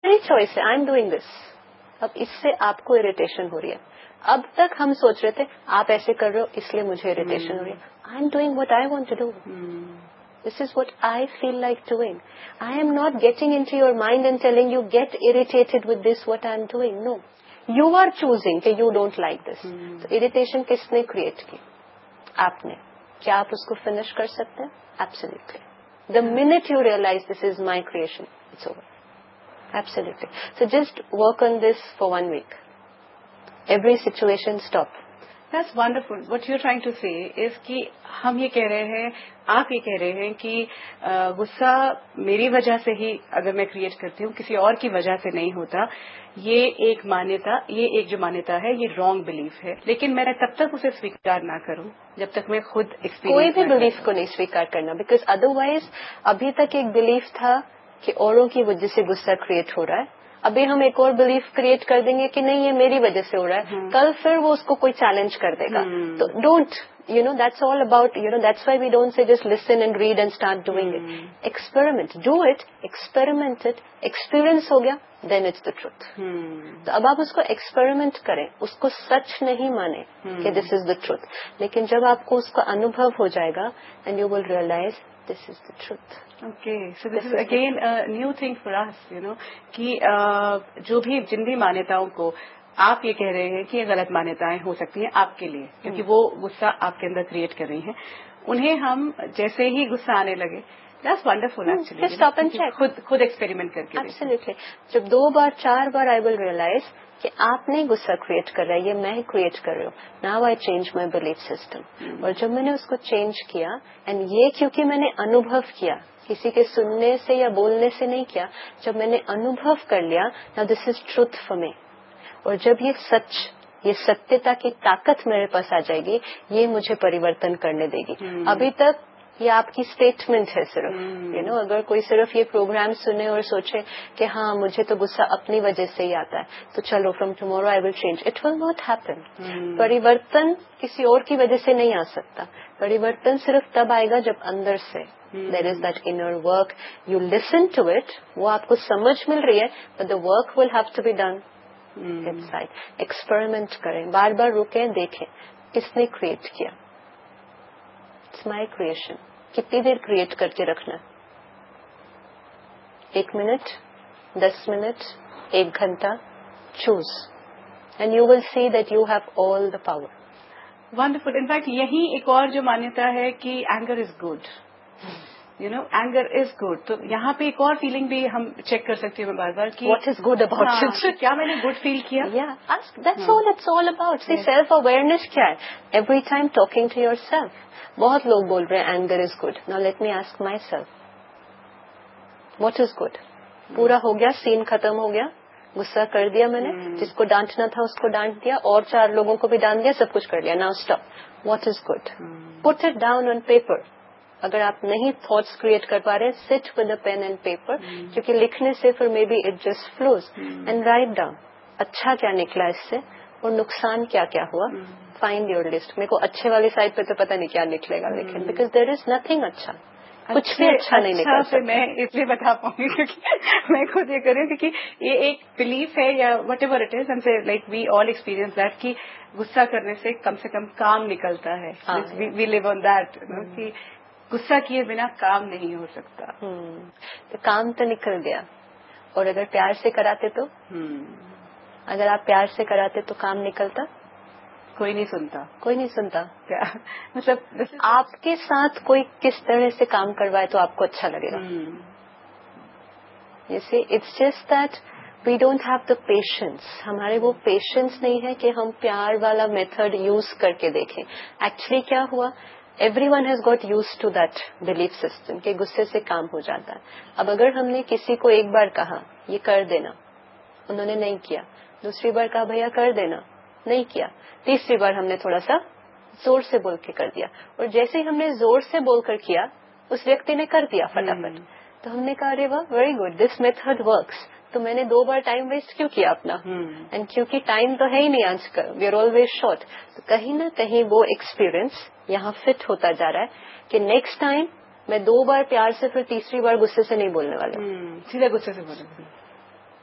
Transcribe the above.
میری چوائس ہے, I am doing this. اب اس سے آپ کو اریٹیشن ہو رہی ہے. اب تک ہم سوچ رہے تھے آپ ایسے کر رہے ہو اس لیے مجھے اریٹیشن ہو رہی ہے. I am doing what I want to do. This is what I feel like doing. I am not getting into your mind and telling you get irritated with this what I am doing. No. You are choosing that you don't like this. So irritation کس نے create کی؟ آپ نے. کیا آپ اس کو finish کر سکتے ہیں؟ Absolutely. The minute you realize this is my creation, it's over. Absolutely. So just work on this for 1 week. Every situation stop. That's wonderful. What you're trying to say is کہ ہم یہ کہہ رہے ہیں, آپ یہ کہہ رہے ہیں کہ غصہ میری وجہ سے ہی اگر میں کریٹ کرتی ہوں, کسی اور کی وجہ سے نہیں ہوتا. یہ ایک مانیتا, یہ ایک جو مانیتا ہے یہ رانگ بلیف ہے, لیکن میں تب تک اسے سویکار نہ کروں جب تک میں خود کوئی بھی بلیف کو نہیں سویکار کرنا, بیکاز ادروائز ابھی تک ایک بلیف تھا کہ اوروں کی وجہ سے غصہ کریٹ ہو رہا ہے, ابھی ہم ایک اور بلیف کریٹ کر دیں گے کہ نہیں یہ میری وجہ سے ہو رہا ہے, کل پھر وہ اس کو کوئی چیلنج کر دے گا. تو don't that's all about, that's why we don't say just listen and read and start doing it. Experiment, do it, experiment it, experience ہو گیا, then it's the truth. تو اب آپ اس کو ایکسپیریمنٹ کریں, اس کو سچ نہیں مانیں کہ this is the truth, لیکن جب آپ کو اس کا انوبھو ہو جائے گا and you will realize this is the truth. Okay, so this is again a new thing for us, کہ جو بھی جن بھی مانیتاؤں کو آپ یہ کہہ رہے ہیں کہ یہ غلط مانیتائیں ہو سکتی ہیں آپ کے لیے, کیونکہ وہ غصہ آپ کے اندر کریٹ کر رہی ہیں, انہیں ہم جیسے ہی غصہ آنے لگے, that's wonderful actually. Stop and check. خود ایکسپیریمنٹ کر کے. Absolutely. جب 2 بار 4 بار I will realize کہ آپ نہیں غصہ کریٹ کر رہا ہے, یہ میں کریٹ کر رہی ہوں. Now I change my belief system. اور جب میں نے اس کو چینج کیا, اینڈ یہ کیونکہ میں نے انوبھو کیا, کسی کے سننے سے یا بولنے سے نہیں کیا, جب میں نے انوبھو کر لیا, now this is truth for me. اور جب یہ سچ, یہ ستیتا کی طاقت میرے پاس آ جائے گی, یہ مجھے پریورتن کرنے دے گی. ابھی تک یہ آپ کی اسٹیٹمنٹ ہے صرف, اگر کوئی صرف یہ پروگرام سنے اور سوچے کہ ہاں مجھے تو غصہ اپنی وجہ سے ہی آتا ہے, تو چلو from tomorrow I will change, it will not happen. پریورتن کسی اور کی وجہ سے نہیں آ سکتا. پریورتن صرف تب آئے گا جب اندر سے there is that inner work, you listen to it, وہ آپ کو سمجھ مل رہی ہے, but the work will have to be done inside. Experiment کریں, بار بار رکیں, دیکھیں کس نے کریٹ کیا. It's my creation. کتنی دیر کریٹ کر کے رکھنا, 1 منٹ, 10 منٹ, 1 گھنٹہ, choose, and you will see that you have all the power. Wonderful. In fact یہی ایک اور جو مانیتا ہے کہ anger is good, anger is good. تو یہاں پہ ایک اور فیلنگ بھی ہم چیک کر سکتے ہیں بار بار کہ what is good about it, کیا میں نے گڈ فیل کیا. That's all it's all about. C self awareness کیا ہے, every time talking to your self. بہت لوگ بول رہے ہیں anger is good. Now let me ask my self, what is good. پورا ہو گیا, سین ختم ہو گیا, غصہ کر دیا میں نے, جس کو ڈانٹنا تھا اس کو ڈانٹ دیا, اور 4 لوگوں کو بھی ڈانٹ دیا, سب کچھ کر لیا. Now stop. What is good, put it down on paper. اگر آپ نہیں تھاٹس کریٹ کر پا رہے, sit with a pain and paper, کیونکہ لکھنے سے پھر may be it just flows, and write down اچھا کیا نکلا اس سے اور نقصان کیا کیا ہوا. Find your list. میرے کو اچھے والی سائڈ پہ تو پتہ نہیں کیا نکلے گا, لیکن بیکاز دیر از نتھنگ اچھا, کچھ بھی اچھا نہیں نکل سکتا. میں اس لیے بتا پاؤں گی کیونکہ میں خود یہ کر رہی ہوں, کیونکہ یہ ایک بلیف ہے یا what ever it is, like we all experience that کہ غصہ کرنے سے کم کام نکلتا ہے. وی لیو آن دیٹ کہ غصہ کیے بنا کام نہیں ہو سکتا. تو کام تو نکل گیا, اور اگر پیار سے کراتے تو, اگر آپ پیار سے کراتے تو کام نکلتا. کوئی نہیں سنتا, کوئی نہیں سنتا. مطلب آپ کے ساتھ کوئی کس طرح سے کام کروائے تو آپ کو اچھا لگے گا. You see, it's just that we don't have the patience. ہمارے وہ پیشنس نہیں ہے کہ ہم پیار والا میتھڈ یوز کر کے دیکھیں. ایکچولی کیا ہوا, everyone has got used to that belief system کہ غصے سے کام ہو جاتا ہے. اب اگر ہم نے کسی کو ایک بار کہا یہ کر دینا, انہوں نے نہیں کیا, دوسری بار کہا بھیا کر دینا, نہیں کیا, تیسری بار ہم نے تھوڑا سا زور سے بول کے کر دیا, اور جیسے ہی ہم نے زور سے بول کر کیا اس ویکتی نے کر دیا فٹافٹ, تو ہم نے کہا ارے واہ very good, this method works. تو میں نے 2 بار ٹائم ویسٹ کیوں کیا اپنا, اینڈ کیونکہ ٹائم تو ہے ہی نہیں آج کل, وی آر آلویز شارٹ. تو کہیں نہ کہیں وہ ایکسپیرئنس یہاں فٹ ہوتا جا رہا ہے کہ نیکسٹ ٹائم میں 2 بار پیار سے, پھر تیسری بار غصے سے نہیں بولنے والا, سیدھے غصے سے بولیں.